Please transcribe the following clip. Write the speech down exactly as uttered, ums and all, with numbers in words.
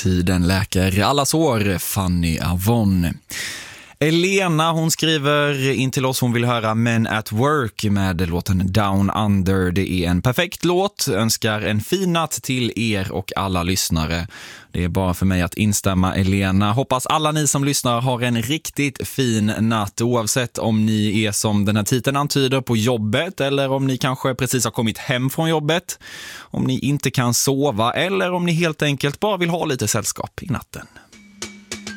Tiden läker alla sår, Fanny Avon. Elena, hon skriver in till oss, hon vill höra Men at Work med låten Down Under. Det är en perfekt låt, önskar en fin natt till er och alla lyssnare. Det är bara för mig att instämma, Elena. Hoppas alla ni som lyssnar har en riktigt fin natt, oavsett om ni är som den här titeln antyder på jobbet eller om ni kanske precis har kommit hem från jobbet, om ni inte kan sova eller om ni helt enkelt bara vill ha lite sällskap i natten.